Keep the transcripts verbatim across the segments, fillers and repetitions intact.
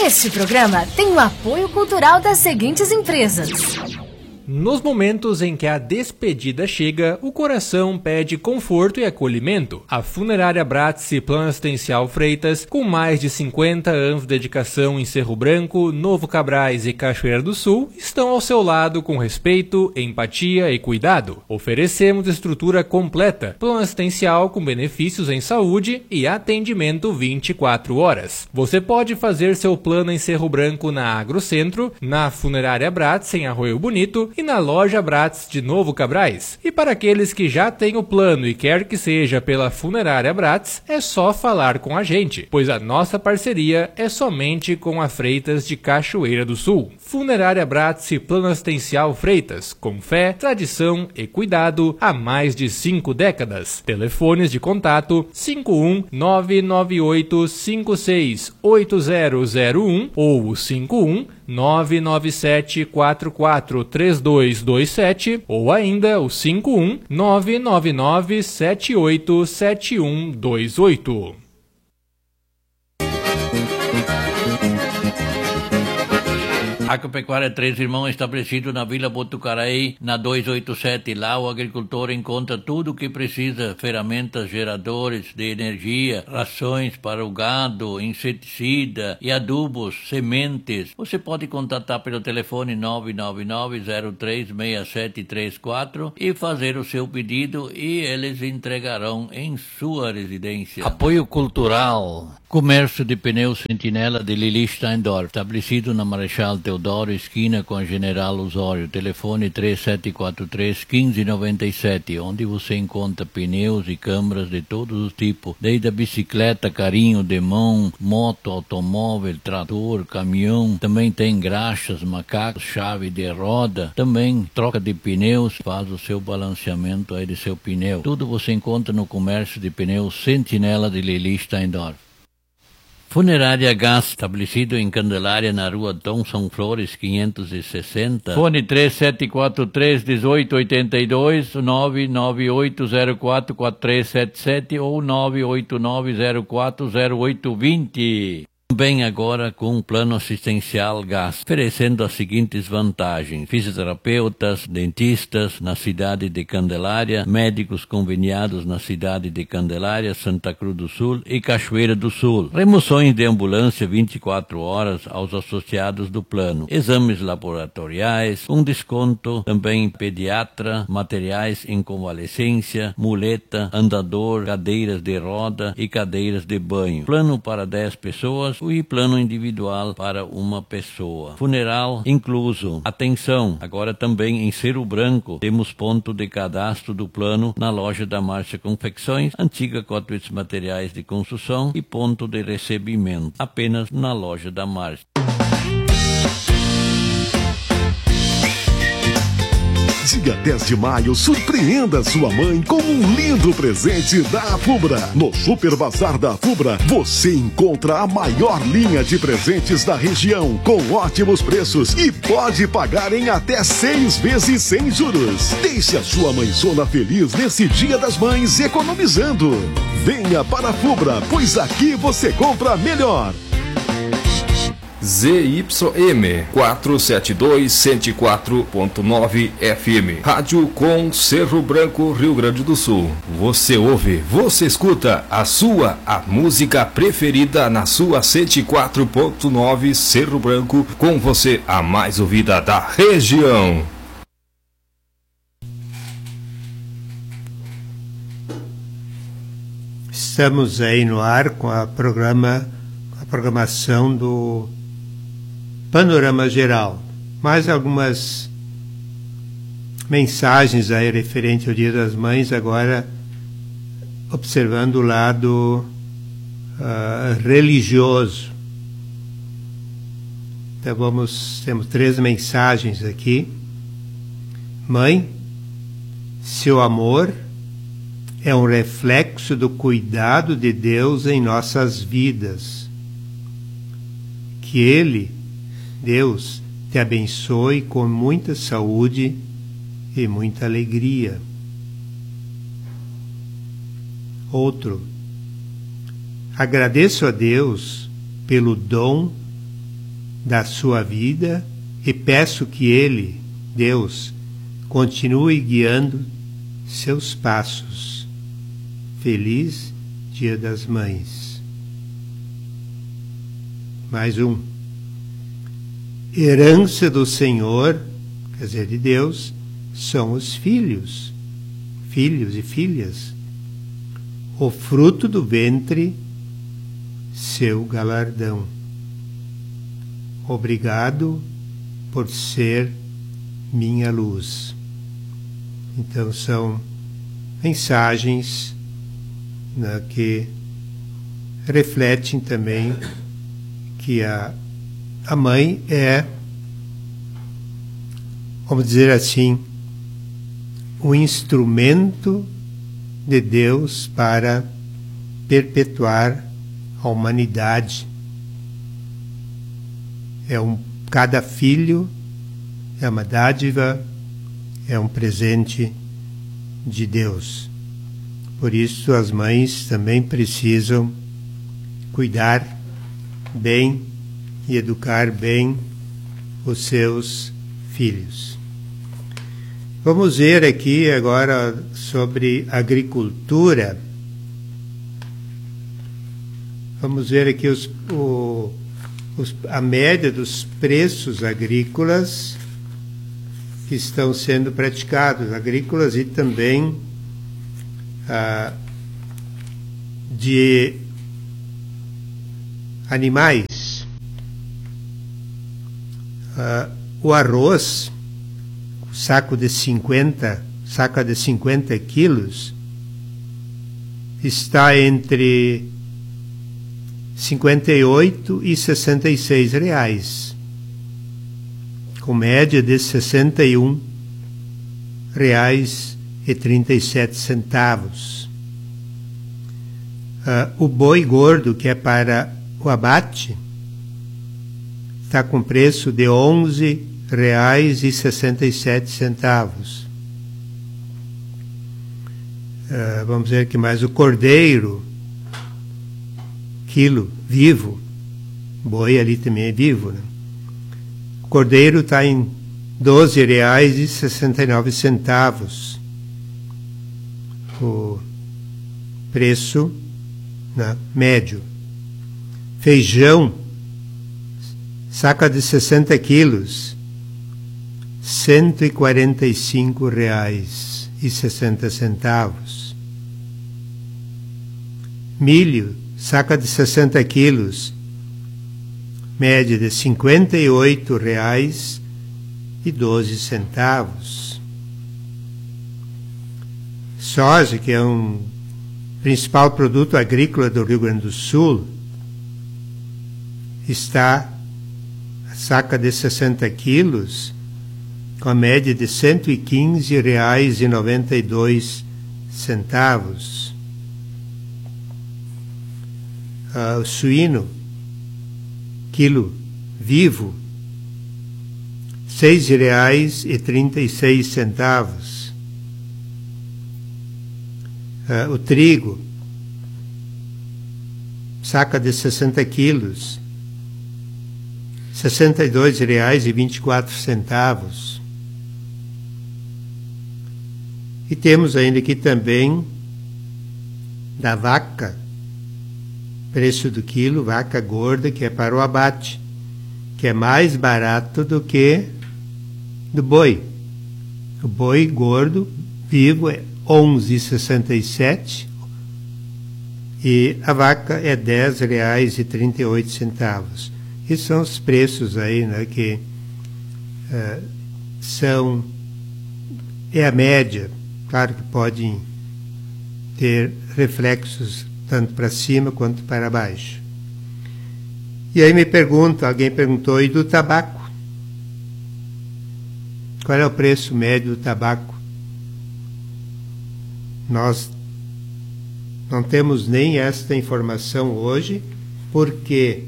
Este programa tem o apoio cultural das seguintes empresas. Nos momentos em que a despedida chega, o coração pede conforto e acolhimento. A Funerária Bratz e Plano Assistencial Freitas, com mais de cinquenta anos de dedicação em Cerro Branco, Novo Cabrais e Cachoeira do Sul, estão ao seu lado com respeito, empatia e cuidado. Oferecemos estrutura completa, plano assistencial com benefícios em saúde e atendimento vinte e quatro horas. Você pode fazer seu plano em Cerro Branco na Agrocentro, na Funerária Bratz em Arroio Bonito e na Loja Bratz de Novo Cabrais. E para aqueles que já têm o plano e quer que seja pela Funerária Bratz, é só falar com a gente, pois a nossa parceria é somente com a Freitas de Cachoeira do Sul. Funerária Bratz e Plano Assistencial Freitas, com fé, tradição e cuidado há mais de cinco décadas. Telefones de contato cinco um nove nove oito cinco seis oito zero zero um ou cinco um nove nove sete quatro quatro três dois dois sete ou ainda o cinco um nove nove nove sete oito sete um dois oito. Agropecuária Três Irmãos, estabelecido na Vila Botucaraí, na duzentos e oitenta e sete. Lá o agricultor encontra tudo o que precisa: ferramentas, geradores de energia, rações para o gado, inseticida e adubos, sementes. Você pode contatar pelo telefone nove nove nove zero três seis sete três quatro e fazer o seu pedido e eles entregarão em sua residência. Apoio cultural. Comércio de pneus Sentinela de Lili Steindorf, estabelecido na Marechal Teodoro, esquina com a General Osório. Telefone três sete quatro três um cinco nove sete, onde você encontra pneus e câmaras de todos os tipos, desde a bicicleta, carrinho de mão, moto, automóvel, trator, caminhão. Também tem graxas, macacos, chave de roda. Também troca de pneus, faz o seu balanceamento aí de seu pneu. Tudo você encontra no comércio de pneus Sentinela de Lili Steindorf. Funerária Gás, estabelecido em Candelária, na rua Thomson Flores, quinhentos e sessenta. Fone três sete quatro três um oito oito dois, nove nove oito zero quatro quatro três sete sete ou nove oito nove zero quatro zero oito dois zero. Também agora com um plano assistencial Gás, oferecendo as seguintes vantagens: fisioterapeutas, dentistas na cidade de Candelária, médicos conveniados na cidade de Candelária, Santa Cruz do Sul e Cachoeira do Sul, remoções de ambulância vinte e quatro horas aos associados do plano, exames laboratoriais, um desconto também pediatra, materiais em convalescência, muleta, andador, cadeiras de roda e cadeiras de banho, plano para dez pessoas e plano individual para uma pessoa. Funeral incluso. Atenção, agora também em Cerro Branco temos ponto de cadastro do plano na loja da Márcia Confecções, antiga Cotwitz Materiais de Construção, e ponto de recebimento apenas na loja da Márcia. Dia dez de maio, surpreenda sua mãe com um lindo presente da Fubra. No Super Bazar da Fubra, você encontra a maior linha de presentes da região, com ótimos preços e pode pagar em até seis vezes sem juros. Deixe a sua mãezona feliz nesse Dia das Mães economizando. Venha para a Fubra, pois aqui você compra melhor. Z Y M quatrocentos e setenta e dois, cento e quatro ponto nove F M. Rádio com Cerro Branco, Rio Grande do Sul. Você ouve, você escuta a sua, a música preferida na sua cento e quatro ponto nove Cerro Branco, com você a mais ouvida da região. Estamos aí no ar com a programa, a programação do Panorama Geral, mais algumas mensagens aí referente ao Dia das Mães, agora observando o lado uh, religioso. Então vamos, temos três mensagens aqui. Mãe, seu amor é um reflexo do cuidado de Deus em nossas vidas. Que Ele, Deus, te abençoe com muita saúde e muita alegria. Outro. Agradeço a Deus pelo dom da sua vida e peço que Ele, Deus, continue guiando seus passos. Feliz Dia das Mães. Mais um. Herança do Senhor, quer dizer, de Deus, são os filhos, filhos e filhas. O fruto do ventre, seu galardão. Obrigado por ser minha luz. Então são mensagens, né, que refletem também que a, a mãe é, vamos dizer assim, um instrumento de Deus para perpetuar a humanidade. É um, cada filho é uma dádiva, é um presente de Deus. Por isso as mães também precisam cuidar bem e educar bem os seus filhos. Vamos ver aqui agora sobre agricultura. Vamos ver aqui os, o, os, a média dos preços agrícolas que estão sendo praticados, agrícolas e também ah, de animais. Ah, o arroz, saco de cinquenta, saca de cinquenta quilos, está entre cinquenta e oito e sessenta e seis reais, com média de sessenta e um reais e trinta e sete centavos. Uh, o boi gordo, que é para o abate, está com preço de onze reais e sessenta e sete centavos. Uh, vamos ver aqui mais o cordeiro, quilo vivo, boi ali também é vivo, né? O cordeiro está em doze reais e sessenta e nove centavos. O preço, né, médio. Feijão, saca de sessenta quilos, cento e quarenta e cinco reais e sessenta centavos. Milho, saca de sessenta quilos, média de cinquenta e oito reais e doze centavos. Soja, que é um principal produto agrícola do Rio Grande do Sul, está a saca de sessenta quilos, com a média de cento e quinze reais e noventa e dois centavos. Uh, o suíno, quilo vivo, seis reais e trinta e seis centavos. Uh, o trigo, saca de sessenta quilos, sessenta e dois reais e vinte e quatro centavos. E temos ainda aqui também da vaca, preço do quilo, vaca gorda, que é para o abate, que é mais barato do que do boi. O boi gordo, vivo, é onze reais e sessenta e sete centavos e a vaca é dez reais e trinta e oito centavos. Esses são os preços aí, né, que uh, são, é a média. Claro que podem ter reflexos tanto para cima quanto para baixo. E aí me pergunta, alguém perguntou, e do tabaco? Qual é o preço médio do tabaco? Nós não temos nem esta informação hoje, porque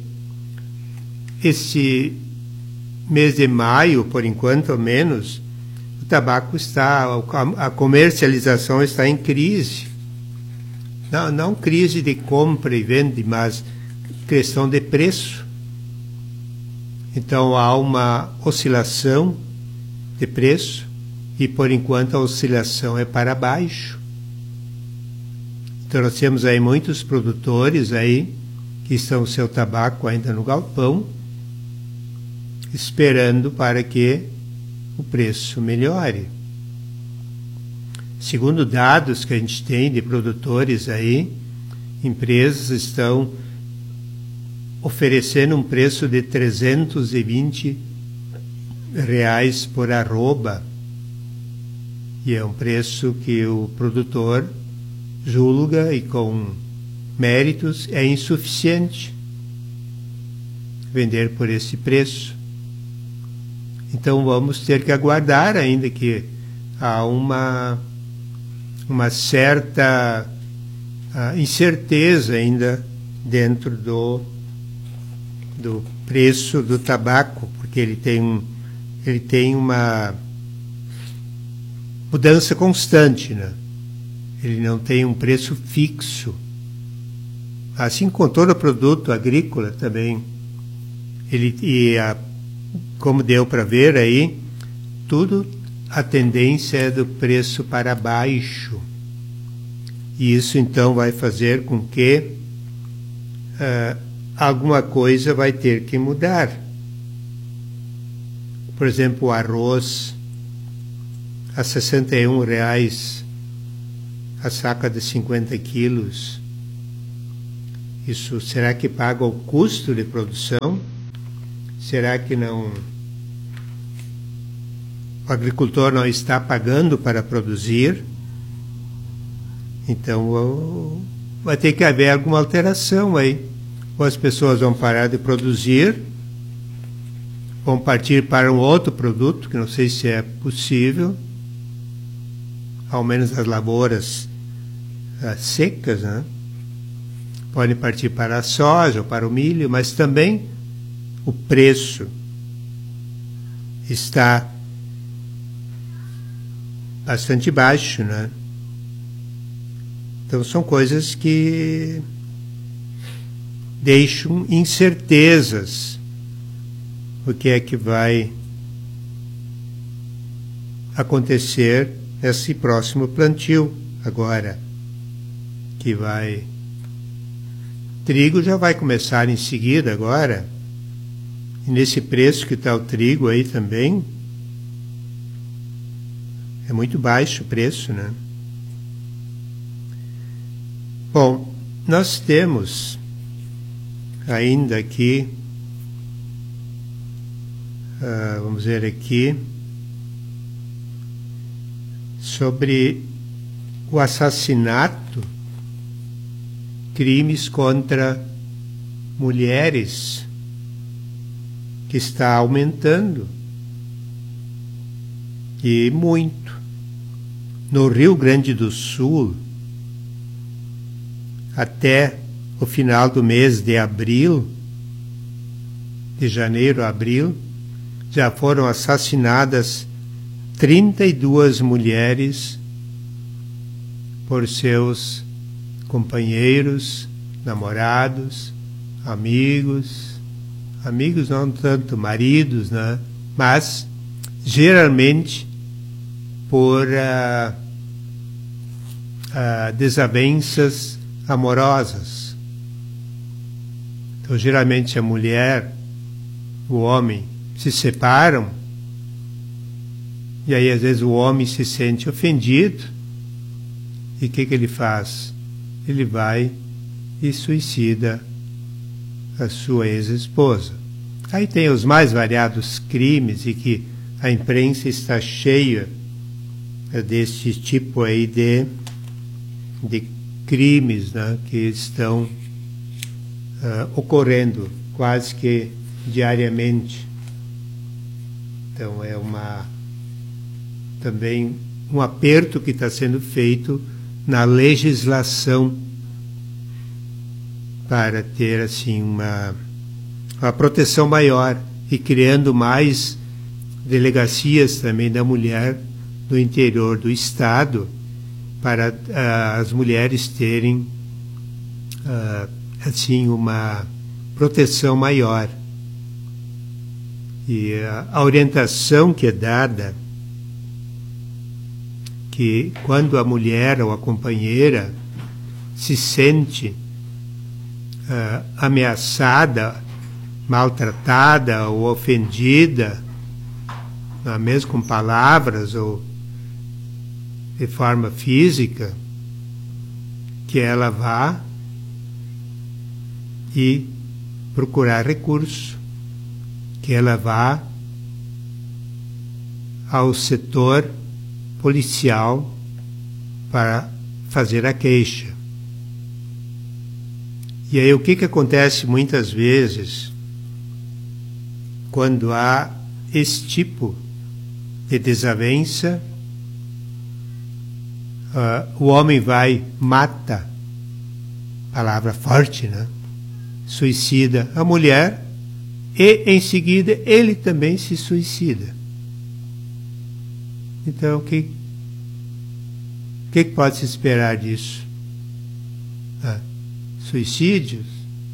esse mês de maio, por enquanto ao menos, o tabaco está, a comercialização está em crise. Não, não crise de compra e venda, mas questão de preço. Então há uma oscilação de preço e por enquanto a oscilação é para baixo. Então nós temos aí muitos produtores aí que estão o seu tabaco ainda no galpão, esperando para que o preço melhore. Segundo dados que a gente tem de produtores aí, empresas estão oferecendo um preço de trezentos e vinte reais por arroba, e é um preço que o produtor julga, e com méritos, é insuficiente vender por esse preço. Então vamos ter que aguardar, ainda que há uma, uma certa uh, incerteza ainda dentro do, do preço do tabaco, porque ele tem, um, ele tem uma mudança constante, né? Ele não tem um preço fixo. Assim com todo produto agrícola também. Ele, e a, como deu para ver aí, tudo a tendência é do preço para baixo. E isso então vai fazer com que uh, alguma coisa vai ter que mudar. Por exemplo, o arroz a sessenta e um reais a saca de cinquenta quilos. Isso, será que paga o custo de produção? Será que não, o agricultor não está pagando para produzir? Então vai ter que haver alguma alteração aí. Ou as pessoas vão parar de produzir, vão partir para um outro produto, que não sei se é possível, ao menos as lavouras uh, secas, né? Podem partir para a soja ou para o milho, mas também o preço está bastante baixo, né? Então são coisas que deixam incertezas o que é que vai acontecer nesse próximo plantio agora, que vai... Trigo já vai começar em seguida agora, e nesse preço que está o trigo aí também, é muito baixo o preço, né? Bom, nós temos ainda aqui, uh, vamos ver aqui, sobre o assassinato, crimes contra mulheres, que está aumentando, e muito. No Rio Grande do Sul, até o final do mês de abril, de janeiro a abril, já foram assassinadas trinta e duas mulheres por seus companheiros, namorados, amigos, amigos não tanto, maridos, né? Mas geralmente por uh, uh, desavenças amorosas. Então geralmente a mulher, o homem se separam, e aí às vezes o homem se sente ofendido, e o que que ele faz? Ele vai e suicida a sua ex-esposa. Aí tem os mais variados crimes, e que a imprensa está cheia desse tipo aí de, de crimes, né, que estão uh, ocorrendo quase que diariamente. Então é uma também um aperto que está sendo feito na legislação para ter assim uma, uma proteção maior, e criando mais delegacias também da mulher do interior do estado, para uh, as mulheres terem uh, assim uma proteção maior. E a, a orientação que é dada, que quando a mulher ou a companheira se sente uh, ameaçada, maltratada ou ofendida, não é mesmo com palavras ou de forma física, que ela vá e procurar recurso, que ela vá ao setor policial para fazer a queixa. E aí o que que acontece muitas vezes quando há esse tipo de desavença? Uh, o homem vai, mata, palavra forte, né? Suicida a mulher e em seguida ele também se suicida. Então, o que, que pode se esperar disso? Ah, suicídios?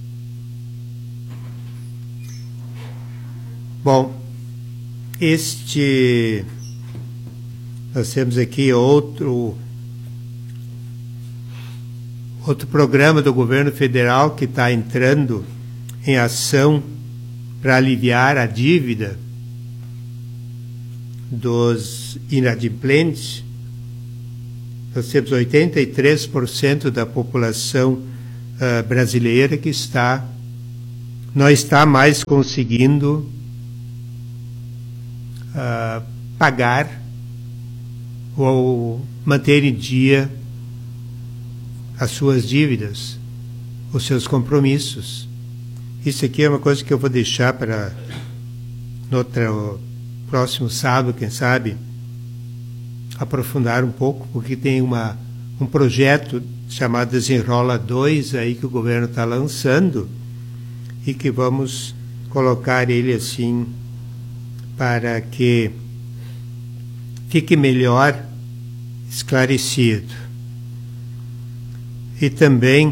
Bom, este... Nós temos aqui outro... Outro programa do governo federal que está entrando em ação para aliviar a dívida dos inadimplentes. Nós temos oitenta e três por cento da população uh, brasileira que está, não está mais conseguindo uh, pagar ou manter em dia as suas dívidas, os seus compromissos. Isso aqui é uma coisa que eu vou deixar para no outro, próximo sábado, quem sabe, aprofundar um pouco, porque tem uma, um projeto chamado Desenrola dois aí que o governo está lançando e que vamos colocar ele assim para que fique melhor esclarecido. E também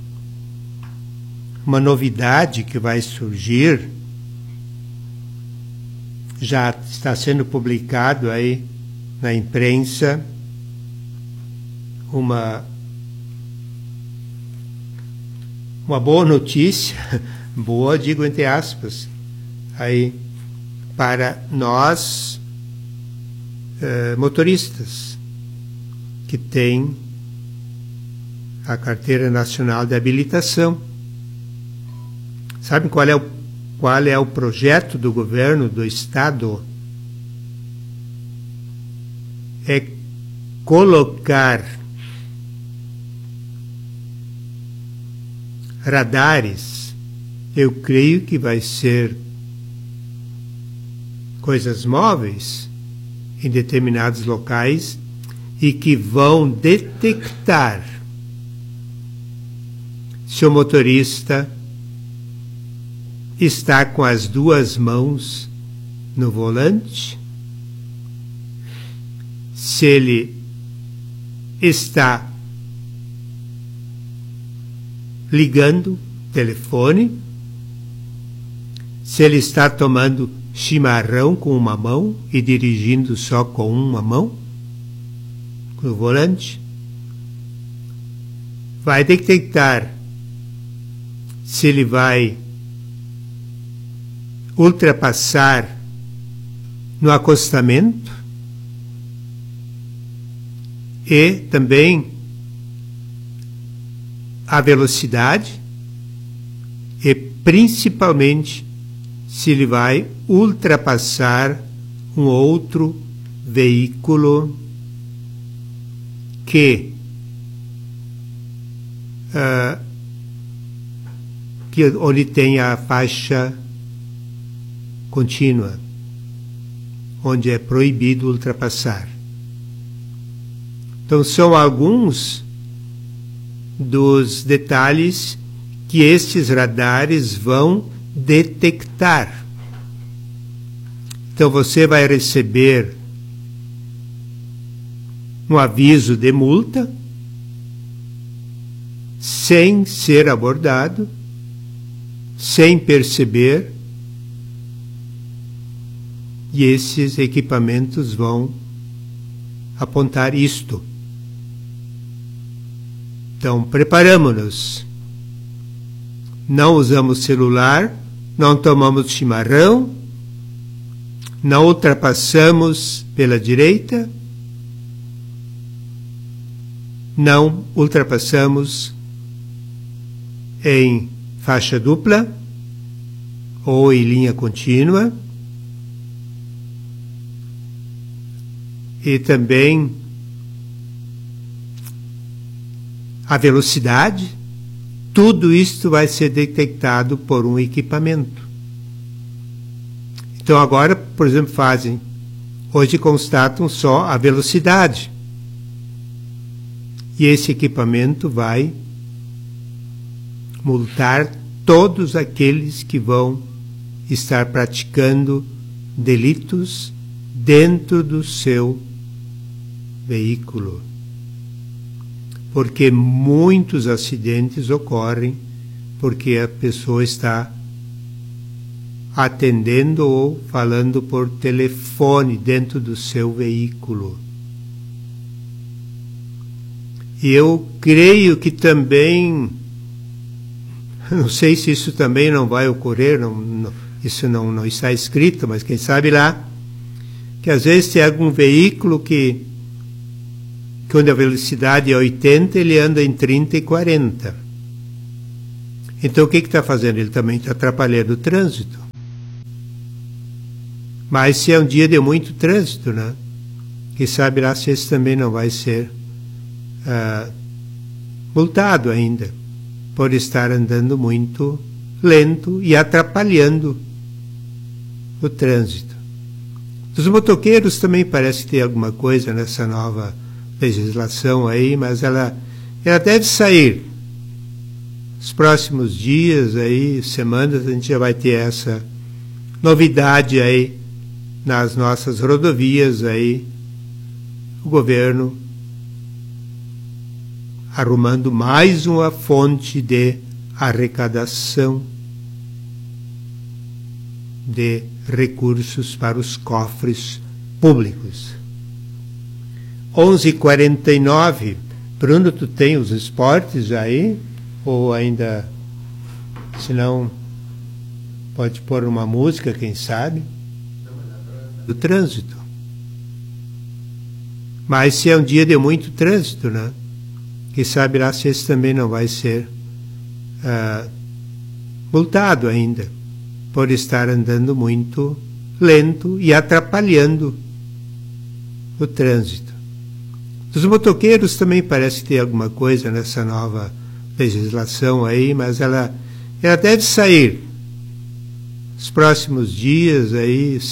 uma novidade que vai surgir, já está sendo publicado aí na imprensa, uma, uma boa notícia, boa, digo entre aspas, aí para nós eh, motoristas que têm a Carteira Nacional de Habilitação. Sabem qual é o, qual é o projeto do governo do Estado? É colocar radares, eu creio que vai ser coisas móveis em determinados locais e que vão detectar se o motorista está com as duas mãos no volante, se ele está ligando telefone, se ele está tomando chimarrão com uma mão e dirigindo só com uma mão no volante. Vai detectar se ele vai ultrapassar no acostamento e também a velocidade e principalmente se ele vai ultrapassar um outro veículo que uh, que onde tem a faixa contínua, onde é proibido ultrapassar. Então são alguns dos detalhes que estes radares vão detectar. Então você vai receber um aviso de multa sem ser abordado, sem perceber, E esses equipamentos vão apontar isto. Então, preparamos-nos. Não usamos celular, não tomamos chimarrão, não ultrapassamos pela direita, não ultrapassamos em faixa dupla ou em linha contínua. E também a velocidade, tudo isto vai ser detectado por um equipamento. Então agora, por exemplo, fazem, hoje constatam só a velocidade. E esse equipamento vai multar todos aqueles que vão estar praticando delitos dentro do seu veículo, porque muitos acidentes ocorrem porque a pessoa está atendendo ou falando por telefone dentro do seu veículo. E eu creio que também, não sei se isso também não vai ocorrer, não, não, isso não, não está escrito, mas quem sabe lá, que às vezes tem algum veículo que, quando a velocidade é oitenta, ele anda em trinta e quarenta. Então o que está fazendo? Ele também está atrapalhando o trânsito. Mas se é um dia de muito trânsito, né? Quem sabe lá se esse também não vai ser uh, multado ainda, por estar andando muito lento e atrapalhando o trânsito. Os motoqueiros também parece que tem alguma coisa nessa nova legislação aí, mas ela, ela deve sair. Nos próximos dias, aí, semanas, a gente já vai ter essa novidade aí nas nossas rodovias aí, o governo arrumando mais uma fonte de arrecadação de recursos para os cofres públicos. onze e quarenta e nove. Bruno, tu tem os esportes aí? Ou ainda, se não, pode pôr uma música, quem sabe? Do trânsito. Mas se é um dia de muito trânsito, né? Quem sabe lá se esse também não vai ser uh, multado ainda, por estar andando muito lento e atrapalhando o trânsito. Os motoqueiros também parece que tem alguma coisa nessa nova legislação aí, mas ela, ela deve sair. Nos próximos dias aí,